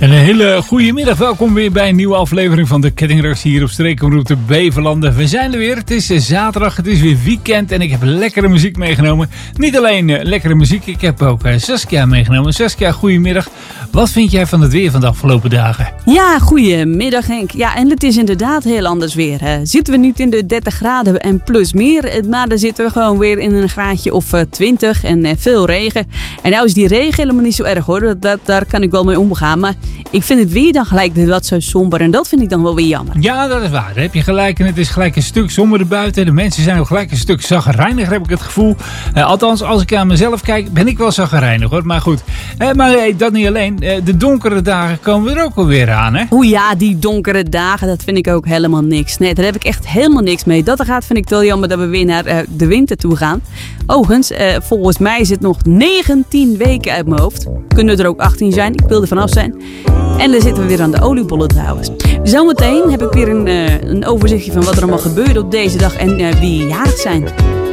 Een hele goede middag. Welkom weer bij een nieuwe aflevering van de Kettingrace hier op Streekomroep Beverlanden. We zijn er weer. Het is zaterdag. Het is weer weekend en ik heb lekkere muziek meegenomen. Niet alleen lekkere muziek. Ik heb ook Saskia meegenomen. Saskia, goedemiddag. Wat vind jij van het weer van de afgelopen dagen? Ja, goedemiddag Henk. Ja, en het is inderdaad heel anders weer. Zitten we niet in de 30 graden en plus meer. Maar dan zitten we gewoon weer in een graadje of 20 en veel regen. En nou is die regen helemaal niet zo erg hoor. Daar kan ik wel mee omgaan. Maar ik vind het weer dan gelijk wat zo somber. En dat vind ik dan wel weer jammer. Ja, dat is waar. Daar heb je gelijk. En het is gelijk een stuk somberder buiten. De mensen zijn ook gelijk een stuk chagrijnig, heb ik het gevoel. Althans, als ik aan mezelf kijk, ben ik wel chagrijnig hoor. Maar goed. Maar dat niet alleen. De donkere dagen komen er ook alweer aan, hè? Oeh ja, die donkere dagen, dat vind ik ook helemaal niks. Nee, daar heb ik echt helemaal niks mee. Dat er gaat, vind ik wel jammer dat we weer naar de winter toe gaan. Overigens, volgens mij is het nog 19 weken uit mijn hoofd. Kunnen er ook 18 zijn, ik wil er vanaf zijn. En dan zitten we weer aan de oliebollen trouwens. Zometeen heb ik weer een overzichtje van wat er allemaal gebeurt op deze dag en wie jarig zijn.